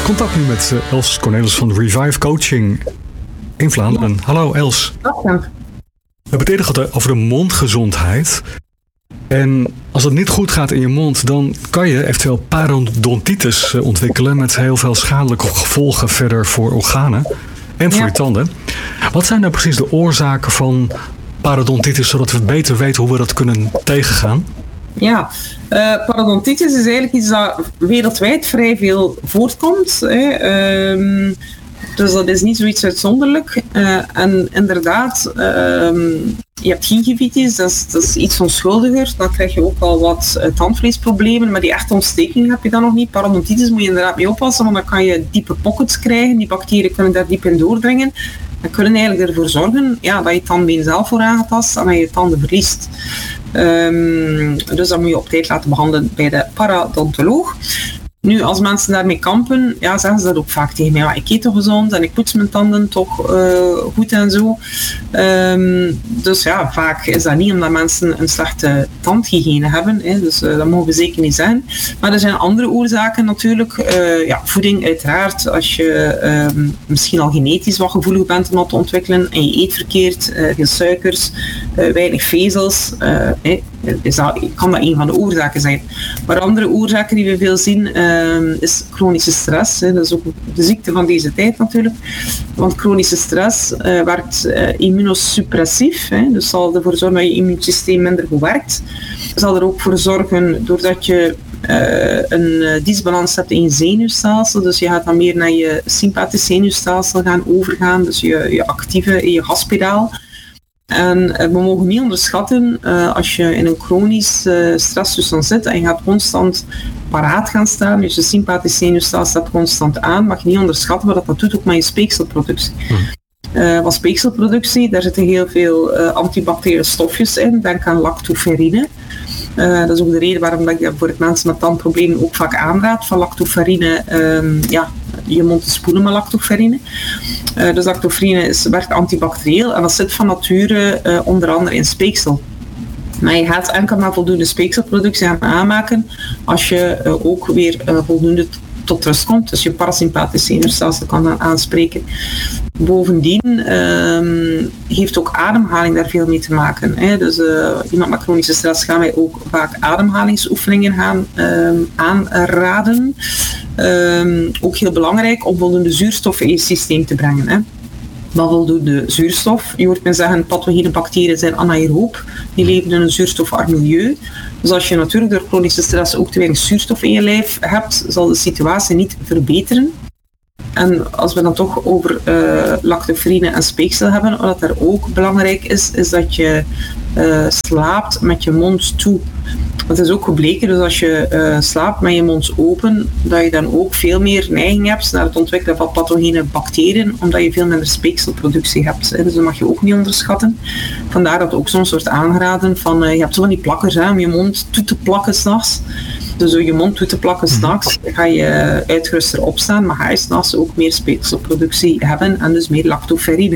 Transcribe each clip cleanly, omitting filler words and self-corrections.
Contact nu met Els Cornelis van Revive Coaching in Vlaanderen. Ja. Hallo Els. Ja. We hebben het eerder gehad over de mondgezondheid. En als het niet goed gaat in je mond, dan kan je eventueel parodontitis ontwikkelen met heel veel schadelijke gevolgen verder voor organen en voor je tanden. Wat zijn nou precies de oorzaken van parodontitis, zodat we beter weten hoe we dat kunnen tegengaan? Ja, parodontitis is eigenlijk iets dat wereldwijd vrij veel voortkomt. Dus dat is niet zoiets uitzonderlijk. En inderdaad, je hebt gingivitis, dat is iets onschuldiger. Dan krijg je ook al wat tandvleesproblemen, maar die echte ontsteking heb je dan nog niet. Parodontitis moet je inderdaad mee oppassen, want dan kan je diepe pockets krijgen. Die bacteriën kunnen daar diep in doordringen. En kunnen eigenlijk ervoor zorgen dat je tandbeen zelf wordt aangetast en dat je je tanden verliest. Dus dat moet je op tijd laten behandelen bij de paradontoloog. Nu, als mensen daarmee kampen, zeggen ze dat ook vaak tegen mij. Ik eet toch gezond en ik poets mijn tanden toch goed en zo. Dus vaak is dat niet omdat mensen een slechte tandhygiëne hebben. Dus dat mogen we zeker niet zijn. Maar er zijn andere oorzaken natuurlijk. Voeding uiteraard. Als je misschien al genetisch wat gevoelig bent om dat te ontwikkelen en je eet verkeerd, veel suikers, weinig vezels, kan dat een van de oorzaken zijn. Maar andere oorzaken die we veel zien is chronische stress. Dat is ook de ziekte van deze tijd natuurlijk. Want chronische stress werkt immunosuppressief. Dus zal ervoor zorgen dat je immuunsysteem minder goed werkt. Zal er ook voor zorgen doordat je een disbalans hebt in je zenuwstelsel. Dus je gaat dan meer naar je sympathisch zenuwstelsel gaan overgaan. Dus je actieve, je gaspedaal. En we mogen niet onderschatten, als je in een chronisch stresstoestand zit en je gaat constant paraat gaan staan, dus je sympathisch zenuwstelsel staat constant aan, mag je niet onderschatten wat dat doet ook met je speekselproductie. Wat speekselproductie, daar zitten heel veel antibacteriële stofjes in, denk aan lactoferrine. Dat is ook de reden waarom ik voor het mensen met tandproblemen ook vaak aanraad van lactoferrine, je mond te spoelen met lactoferrine. Dus lactoferrine werkt antibacterieel en dat zit van nature onder andere in speeksel. Maar je gaat enkel maar voldoende speekselproductie gaan aanmaken als je ook weer voldoende tot rust komt. Dus je parasympathisch zenuwstelsel kan dan aanspreken. Bovendien heeft ook ademhaling daar veel mee te maken. Dus iemand met chronische stress gaan wij ook vaak ademhalingsoefeningen gaan aanraden. Ook heel belangrijk om voldoende zuurstof in je systeem te brengen. Wat voldoende zuurstof? Je hoort me zeggen, pathogene bacteriën zijn anaeroob. Die leven in een zuurstofarm milieu. Dus als je natuurlijk door chronische stress ook te weinig zuurstof in je lijf hebt, zal de situatie niet verbeteren. En als we dan toch over lactoferrine en speeksel hebben, wat er ook belangrijk is dat je slaapt met je mond toe. Het is ook gebleken, dus als je slaapt met je mond open, dat je dan ook veel meer neiging hebt naar het ontwikkelen van pathogene bacteriën, omdat je veel minder speekselproductie hebt. Dus dat mag je ook niet onderschatten. Vandaar dat ook soms wordt aangeraden van, je hebt zo van die plakkers om je mond toe te plakken 's nachts. Dus door je mond toe te plakken 's nachts ga je uitgeruster opstaan, maar ga je 's nachts ook meer speekselproductie hebben en dus meer lactoferrine.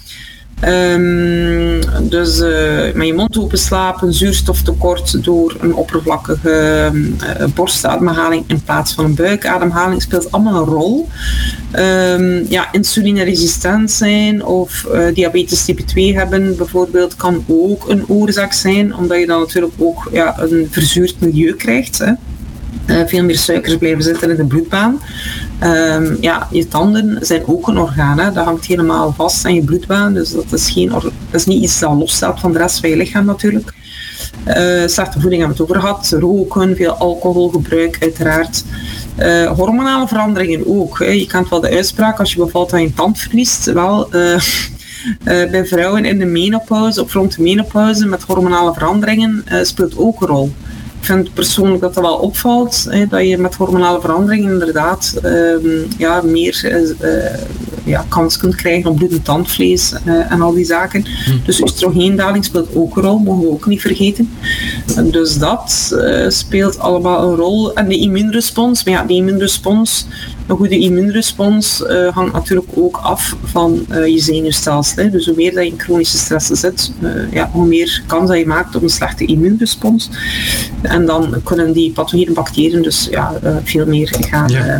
Dus met je mond open slapen, zuurstoftekort door een oppervlakkige borstademhaling in plaats van een buikademhaling speelt allemaal een rol. Insulineresistent zijn of diabetes type 2 hebben bijvoorbeeld kan ook een oorzaak zijn, omdat je dan natuurlijk ook een verzuurd milieu krijgt. Veel meer suikers blijven zitten in de bloedbaan. Je tanden zijn ook een orgaan. Dat hangt helemaal vast aan je bloedbaan. Dus dat is niet iets dat losstaat van de rest van je lichaam natuurlijk. Slechte voeding hebben we het over gehad. Roken, veel alcoholgebruik uiteraard. Hormonale veranderingen ook. Je kent wel de uitspraak, als je bevalt dat je een tand verliest. Wel, bij vrouwen in de menopauze of rond de menopauze met hormonale veranderingen speelt ook een rol. Ik vind persoonlijk dat dat wel opvalt, dat je met hormonale veranderingen inderdaad meer kans kunt krijgen op bloedend tandvlees en al die zaken. Dus oestrogeendaling speelt ook een rol, mogen we ook niet vergeten. Dus dat speelt allemaal een rol. En de immuunrespons, een goede immuunrespons hangt natuurlijk ook af van je zenuwstelsel. Dus hoe meer dat je in chronische stress zit, hoe meer kans dat je maakt op een slechte immuunrespons. En dan kunnen die pathogene bacteriën dus veel meer gaan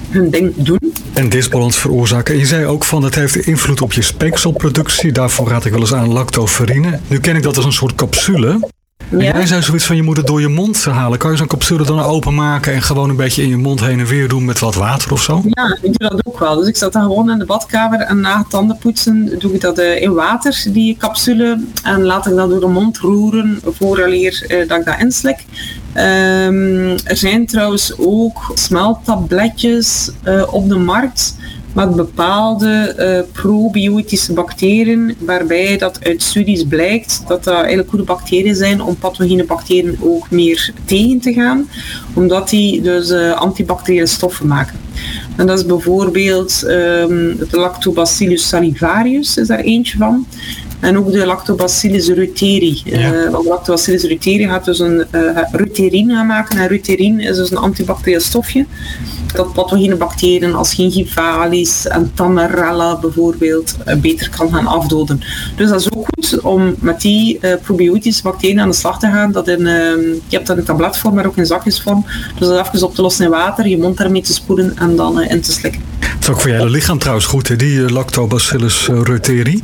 hun ding doen. En disbalans veroorzaken. En je zei ook van, het heeft invloed op je speekselproductie. Daarvoor raad ik wel eens aan lactoferrine. Nu ken ik dat als een soort capsule. En jij zei zoiets van, je moet het door je mond halen. Kan je zo'n capsule dan openmaken en gewoon een beetje in je mond heen en weer doen met wat water of zo? Ja, ik doe dat ook wel. Dus ik zat dan gewoon in de badkamer en na het tandenpoetsen doe ik dat in water, die capsule. En laat ik dat door de mond roeren vooraleer dat ik dat inslik. Er zijn trouwens ook smeltabletjes op de markt met bepaalde probiotische bacteriën, waarbij dat uit studies blijkt dat dat eigenlijk goede bacteriën zijn om pathogene bacteriën ook meer tegen te gaan, omdat die dus antibacteriële stoffen maken. En dat is bijvoorbeeld de Lactobacillus salivarius, is daar eentje van. En ook de Lactobacillus reuteri. Want Lactobacillus reuteri gaat dus een reuterin gaan maken. En reuterin is dus een antibacterieel stofje dat pathogene bacteriën als gingivalis en Tamarella bijvoorbeeld beter kan gaan afdoden. Dus dat is ook goed om met die probiotische bacteriën aan de slag te gaan. Je hebt dat in tabletvorm, maar ook in zakjesvorm. Dus dat even op te lossen in water, je mond ermee te spoelen en dan in te slikken. Het is ook voor je hele lichaam trouwens goed, hè? Die Lactobacillus reuteri.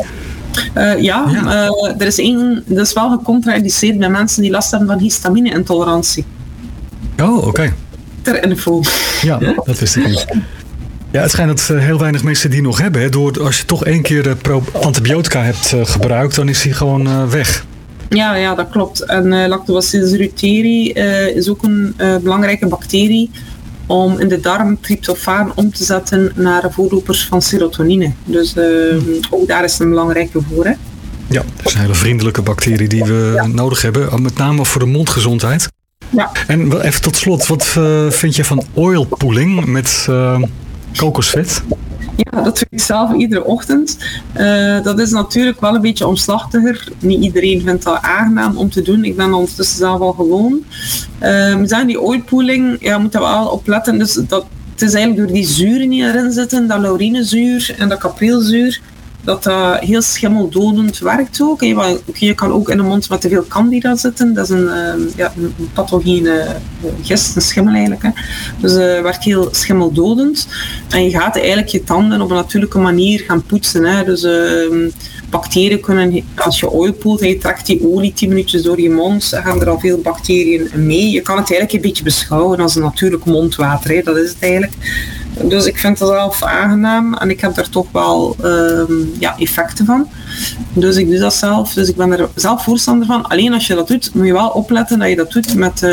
Er is dat is wel gecontraindiceerd bij mensen die last hebben van histamine-intolerantie. Oh, oké. Ter info. Ja, dat wist ik niet. Ja, het schijnt dat heel weinig mensen die nog hebben. Hè, als je toch 1 keer antibiotica hebt gebruikt, dan is die gewoon weg. Ja, dat klopt. En Lactobacillus reuteri is ook een belangrijke bacterie om in de darm tryptofaan om te zetten naar voorlopers van serotonine. Dus ook daar is het een belangrijke voor. Hè? Ja, dat is een hele vriendelijke bacterie die we nodig hebben, met name voor de mondgezondheid. Ja. En even tot slot, wat vind je van oil pulling met kokosvet? Ja, dat vind ik zelf iedere ochtend. Dat is natuurlijk wel een beetje omslachtiger. Niet iedereen vindt dat aangenaam om te doen. Ik ben ondertussen zelf al gewoon. Die oil pulling, ja, moet je wel opletten. Dus het is eigenlijk door die zuren die erin zitten, dat laurinezuur en dat kapreelzuur, dat heel schimmeldodend werkt ook. Je kan ook in de mond met te veel candida zitten. Dat is een pathogene gist, een schimmel eigenlijk. Hè. Dus het werkt heel schimmeldodend. En je gaat eigenlijk je tanden op een natuurlijke manier gaan poetsen. Hè. Dus bacteriën kunnen, als je oil poelt en je trekt die olie 10 minuutjes door je mond, dan gaan er al veel bacteriën mee. Je kan het eigenlijk een beetje beschouwen als een natuurlijk mondwater. Hè. Dat is het eigenlijk. Dus ik vind het zelf aangenaam en ik heb daar toch wel effecten van. Dus ik doe dat zelf. Dus ik ben er zelf voorstander van. Alleen als je dat doet, moet je wel opletten dat je dat doet met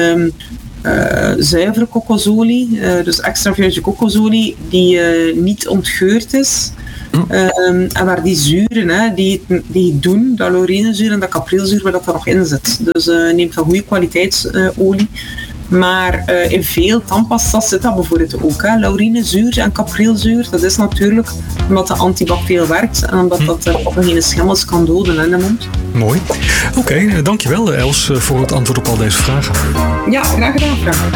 zuivere kokosolie. Dus extra virgin kokosolie die niet ontgeurd is. En waar die zuren die doen, dat laurinezuur en dat kapreelzuur, waar dat er nog in zit. Dus neem van goede kwaliteitsolie. Maar in veel tandpasta's zit dat bijvoorbeeld ook. Hè. Laurinezuur en kapreelzuur, dat is natuurlijk omdat dat antibacterieel werkt en omdat dat pathogene schimmels kan doden in de mond. Mooi. Oké, dankjewel Els voor het antwoord op al deze vragen. Ja, graag gedaan.